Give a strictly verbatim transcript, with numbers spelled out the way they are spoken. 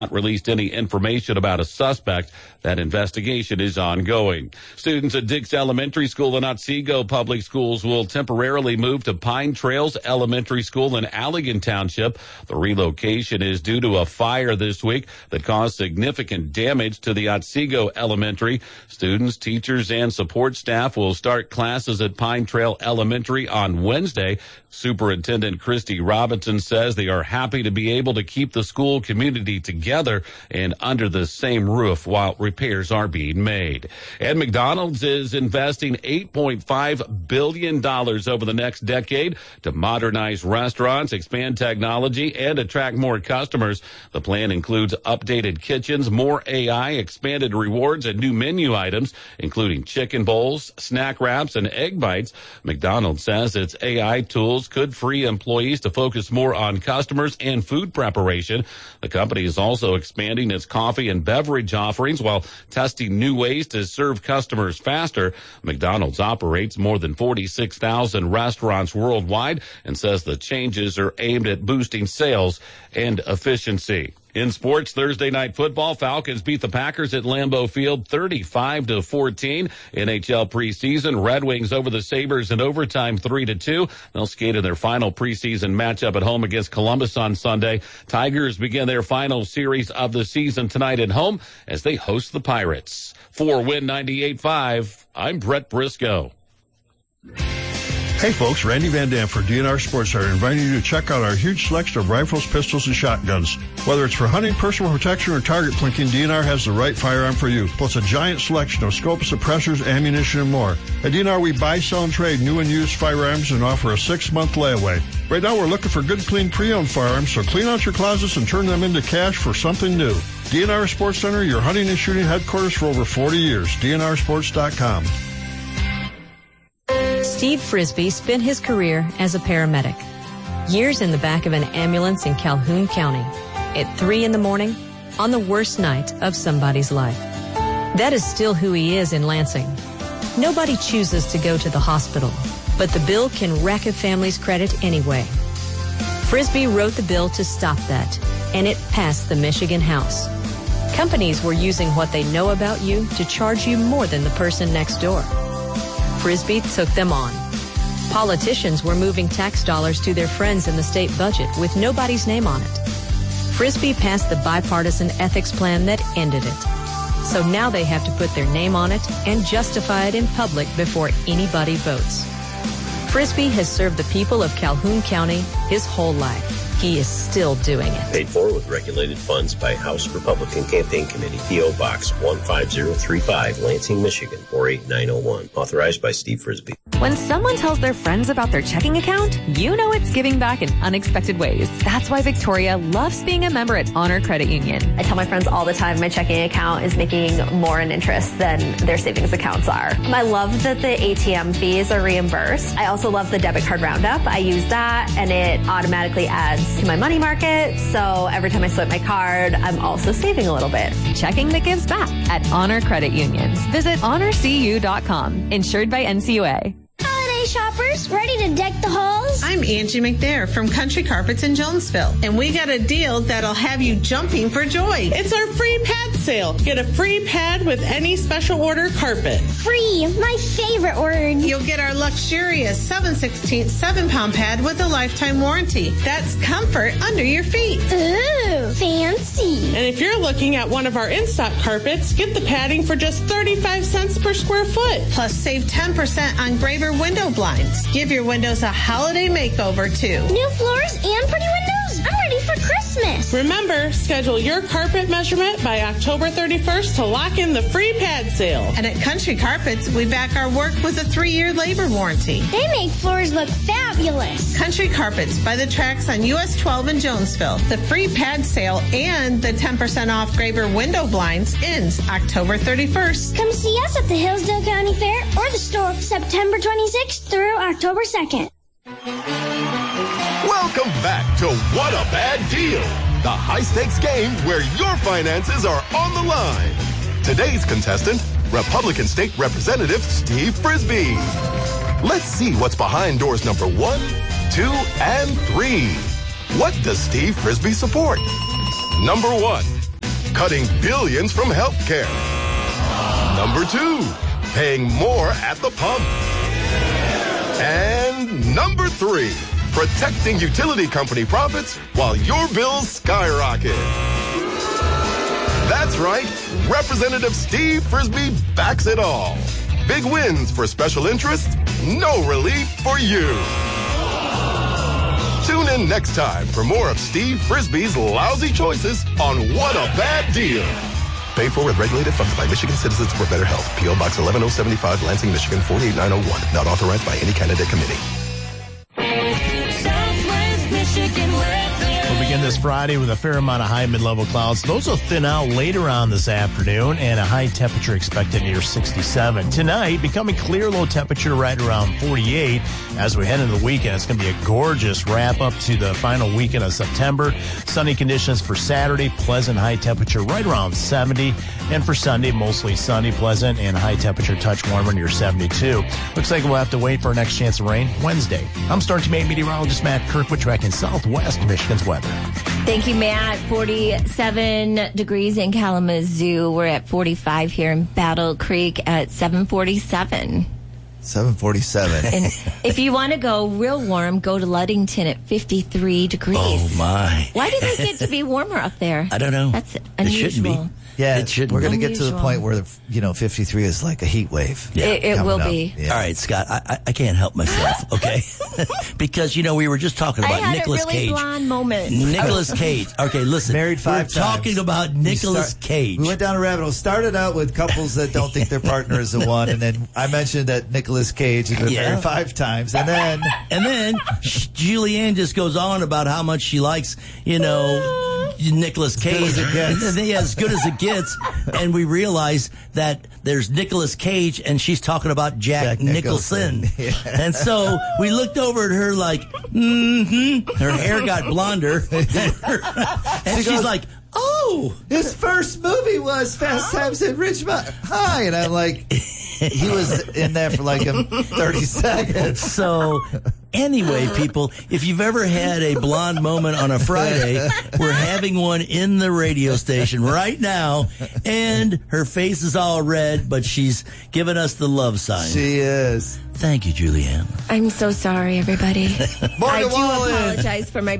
Not released any information about a suspect. That investigation is ongoing. Students at Dix Elementary School in Otsego Public Schools will temporarily move to Pine Trails Elementary School in Allegan Township. The relocation is due to a fire this week that caused significant damage to the Otsego Elementary. Students, teachers, and support staff will start classes at Pine Trail Elementary on Wednesday. Superintendent Christy Robinson says they are happy to be able to keep the school community together and under the same roof while repairs are being made. And McDonald's is investing eight point five billion dollars over the next decade to modernize restaurants, expand technology, and attract more customers. The plan includes updated kitchens, more A I, expanded rewards, and new menu items, including chicken bowls, snack wraps, and egg bites. McDonald's says its A I tools could free employees to focus more on customers and food preparation. The company is also expanding its coffee and beverage offerings while testing new ways to serve customers faster. McDonald's operates more than forty-six thousand restaurants worldwide and says the changes are aimed at boosting sales and efficiency. In sports, Thursday night football, Falcons beat the Packers at Lambeau Field thirty-five to fourteen. N H L preseason, Red Wings over the Sabres in overtime three to two. They'll skate in their final preseason matchup at home against Columbus on Sunday. Tigers begin their final series of the season tonight at home as they host the Pirates. For Win ninety-eight point five, I'm Brett Briscoe. Hey folks, Randy Van Dam for D N R Sports Center inviting you to check out our huge selection of rifles, pistols, and shotguns. Whether it's for hunting, personal protection, or target plinking, D N R has the right firearm for you, plus a giant selection of scopes, suppressors, ammunition, and more. At D N R, we buy, sell, and trade new and used firearms and offer a six-month layaway. Right now, we're looking for good, clean, pre-owned firearms, so clean out your closets and turn them into cash for something new. D N R Sports Center, your hunting and shooting headquarters for over forty years. D N R sports dot com. Steve Frisbee spent his career as a paramedic. Years in the back of an ambulance in Calhoun County. At three in the morning, on the worst night of somebody's life. That is still who he is in Lansing. Nobody chooses to go to the hospital, but the bill can wreck a family's credit anyway. Frisbee wrote the bill to stop that, and it passed the Michigan House. Companies were using what they know about you to charge you more than the person next door. Frisbee took them on. Politicians were moving tax dollars to their friends in the state budget with nobody's name on it. Frisbee passed the bipartisan ethics plan that ended it. So now they have to put their name on it and justify it in public before anybody votes. Frisbee has served the people of Calhoun County his whole life. He is still doing it. Paid for with regulated funds by House Republican Campaign Committee. P O. Box one five zero three five, Lansing, Michigan, four eight nine zero one. Authorized by Steve Frisbee. When someone tells their friends about their checking account, you know it's giving back in unexpected ways. That's why Victoria loves being a member at Honor Credit Union. I tell my friends all the time my checking account is making more in interest than their savings accounts are. I love that the A T M fees are reimbursed. I also love the debit card roundup. I use that and it automatically adds to my money market. So every time I swipe my card, I'm also saving a little bit. Checking that gives back at Honor Credit Union. Visit honor c u dot com. Insured by N C U A. Holiday shoppers, ready to deck the halls? I'm Angie McNair from Country Carpets in Jonesville, and we got a deal that'll have you jumping for joy. It's our free pad sale. Get a free pad with any special order carpet. Free, my favorite word. You'll get our luxurious seven sixteenths seven pound pad with a lifetime warranty. That's comfort under your feet. Ooh, fancy. And if you're looking at one of our in-stock carpets, get the padding for just thirty-five cents per square foot. Plus, save ten percent on Graver window blinds. Give your windows a holiday makeover, too. New floors and pretty windows. I'm ready for Christmas. Remember, schedule your carpet measurement by October thirty-first to lock in the free pad sale. And at Country Carpets, we back our work with a three-year labor warranty. They make floors look fabulous. Country Carpets by the tracks on U S twelve in Jonesville. The free pad sale and the ten percent off Graver window blinds ends October thirty-first. Come see us at the Hillsdale County Fair or the store September twenty-sixth through October second. Welcome back to What a Bad Deal, the high-stakes game where your finances are on the line. Today's contestant, Republican State Representative Steve Frisbee. Let's see what's behind doors number one, two, and three. What does Steve Frisbee support? Number one, cutting billions from healthcare. Number two, paying more at the pump. And number three, protecting utility company profits while your bills skyrocket. That's right, Representative Steve Frisbee backs it all. Big wins for special interests, no relief for you. Tune in next time for more of Steve Frisbee's lousy choices on What a Bad Deal. Paid for with regulated funds by Michigan Citizens for Better Health. P O. Box eleven oh seventy-five, Lansing, Michigan four eight nine oh one. Not authorized by any candidate committee. Southwest Michigan weather. We'll begin this Friday with a fair amount of high mid-level clouds. Those will thin out later on this afternoon, and a high temperature expected near sixty-seven. Tonight, becoming clear, low temperature right around forty-eight. As we head into the weekend, it's going to be a gorgeous wrap-up to the final weekend of September. Sunny conditions for Saturday, pleasant high temperature right around seventy. And for Sunday, mostly sunny, pleasant, and high temperature touch warmer near seventy-two. Looks like we'll have to wait for our next chance of rain Wednesday. I'm Star Team eight meteorologist Matt Kirkwood tracking Southwest Michigan's weather. Thank you, Matt. forty-seven degrees in Kalamazoo. We're at forty-five here in Battle Creek at seven forty-seven. seven forty-seven. And if you want to go real warm, go to Ludington at fifty-three degrees. Oh, my. Why do they get to be warmer up there? I don't know. That's unusual. It shouldn't be. Yeah, it shouldn't we're going to be. get to the point where, you know, fifty-three is like a heat wave. Yeah. It, it will be. Yeah. All right, Scott, I, I, I can't help myself, okay? Because, you know, we were just talking about I had Nicolas a really Cage. blonde moment. Nicolas Cage. Okay, listen. Married five We're times. talking about We Nicolas start- Cage. We went down a rabbit hole. Started out with couples that don't think their partner is the one, and then I mentioned that Nicolas Cage has been Yeah. married five times, and then And then Julianne just goes on about how much she likes, you know, Nicolas Cage. as it gets. And then, yeah, as good as it gets. And we realize that there's Nicolas Cage and she's talking about Jack, Jack Nicholson. Nicholson. Yeah. And so we looked over at her like, mm-hmm. Her hair got blonder. and She she's goes, like, oh. his first movie was Fast Times at Ridgemont High, and I'm like, he was in there for like a thirty seconds. So, anyway, people, if you've ever had a blonde moment on a Friday, we're having one in the radio station right now, and her face is all red, but she's giving us the love sign. She is. Thank you, Julianne. I'm so sorry, everybody. I do Wallen. apologize for my